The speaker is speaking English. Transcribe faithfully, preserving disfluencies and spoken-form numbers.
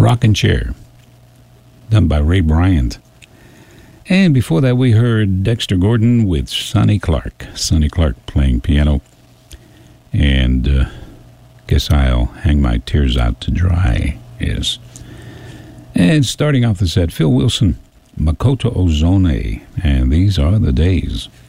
Rockin' Chair, done by Ray Bryant. And before that, we heard Dexter Gordon with Sonny Clark. Sonny Clark playing piano. And uh, guess I'll hang my tears out to dry. Yes. And starting off the set, Phil Wilson, Makoto Ozone. And these are the days.